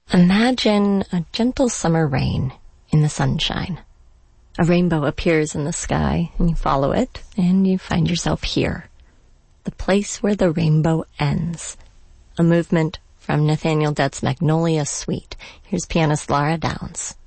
Imagine a gentle summer rain in the sunshine. A rainbow appears in the sky, and you follow it, and you find yourself here. The place where the rainbow ends. A movement from Nathaniel Dett's Magnolia Suite. Here's pianist Laura Downs.